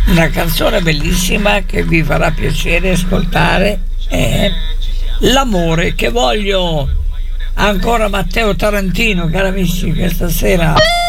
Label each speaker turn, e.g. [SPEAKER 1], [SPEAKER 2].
[SPEAKER 1] Una canzone bellissima che vi farà piacere ascoltare è L'amore che voglio. Ancora Matteo Tarantino, cari amici, questa sera